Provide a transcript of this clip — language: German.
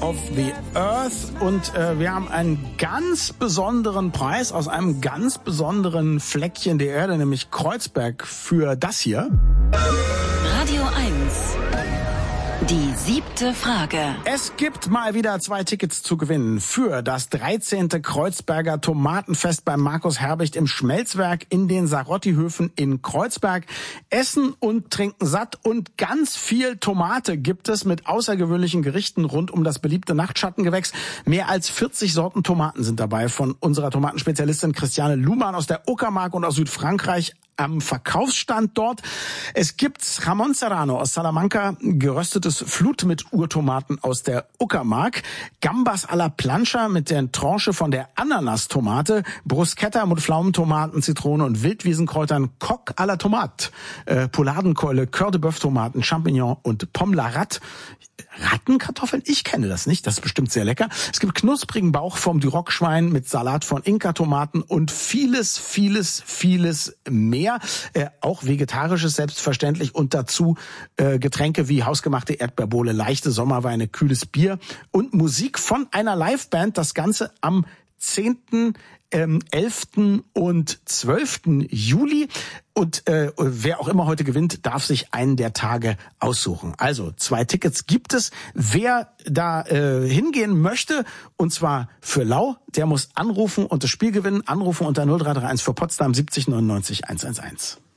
of the Earth und wir haben einen ganz besonderen Preis aus einem ganz besonderen Fleckchen der Erde, nämlich Kreuzberg, für das hier. Radio 1. Die 7. Frage. Es gibt mal wieder 2 Tickets zu gewinnen für das 13. Kreuzberger Tomatenfest bei Markus Herbicht im Schmelzwerk in den Sarotti-Höfen in Kreuzberg. Essen und trinken satt und ganz viel Tomate gibt es mit außergewöhnlichen Gerichten rund um das beliebte Nachtschattengewächs. Mehr als 40 Sorten Tomaten sind dabei von unserer Tomatenspezialistin Christiane Luhmann aus der Uckermark und aus Südfrankreich am Verkaufsstand dort. Es gibt Jamón Serrano aus Salamanca, geröstetes Flut mit Urtomaten aus der Uckermark, Gambas à la Plancha mit der Tranche von der Ananastomate, Bruschetta mit Pflaumentomaten, Zitrone und Wildwiesenkräutern, Coq à la Tomate, Poulardenkeule, Cœur de Bœuf Tomaten, Champignon und Pomme la Rat. Rattenkartoffeln? Ich kenne das nicht. Das ist bestimmt sehr lecker. Es gibt knusprigen Bauch vom Duroc-Schwein mit Salat von Inka-Tomaten und vieles, vieles, vieles mehr. Auch vegetarisches selbstverständlich und dazu Getränke wie hausgemachte Erdbeerbohle, leichte Sommerweine, kühles Bier und Musik von einer Liveband. Das Ganze am 10., 11. und 12. Juli. Und wer auch immer heute gewinnt, darf sich einen der Tage aussuchen. Also 2 Tickets gibt es. Wer da hingehen möchte, und zwar für Lau, der muss anrufen und das Spiel gewinnen. Anrufen unter 0331 für Potsdam 70 99 111.